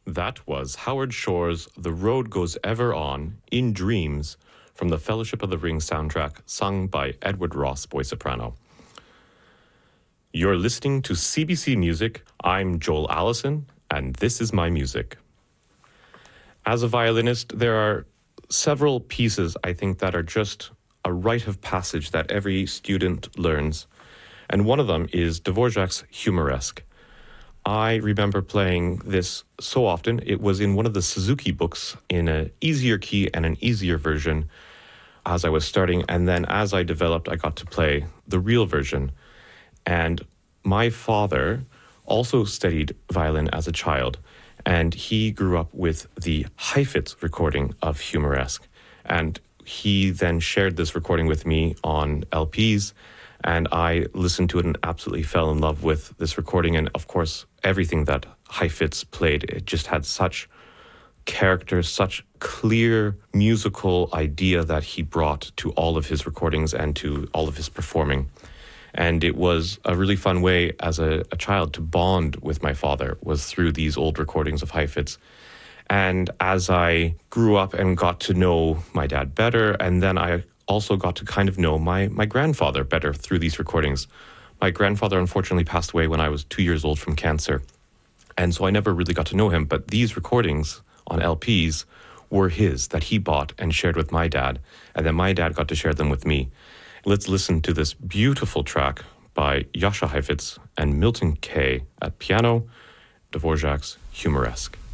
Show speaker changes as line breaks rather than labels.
That was Howard Shore's The Road Goes Ever On, in Dreams, from the Fellowship of the Ring soundtrack, sung by Edward Ross Boy Soprano. You're listening to CBC Music. I'm Joel Allison, and this is my music. As a violinist, there are several pieces I think that are just a rite of passage that every student learns. And one of them is Dvorak's Humoresque. I remember playing this so often. It was in one of the Suzuki books in an easier key and an easier version as I was starting. And then as I developed, I got to play the real version. And my father also studied violin as a child. And he grew up with the Heifetz recording of Humoresque. And he then shared this recording with me on LPs. And I listened to it and absolutely fell in love with this recording. And of course, everything that Heifetz played, it just had such character, such clear musical idea that he brought to all of his recordings and to all of his performing. And it was a really fun way as a child to bond with my father, was through these old recordings of Heifetz. And as I grew up and got to know my dad better, and then I also got to kind of know my grandfather better through these recordings. My grandfather unfortunately passed away when I was 2 years old from cancer. And so I never really got to know him. But these recordings on LPs were his, that he bought and shared with my dad. And then my dad got to share them with me. Let's listen to this beautiful track by Jascha Heifetz and Milton Kay at piano, Dvorak's Humoresque.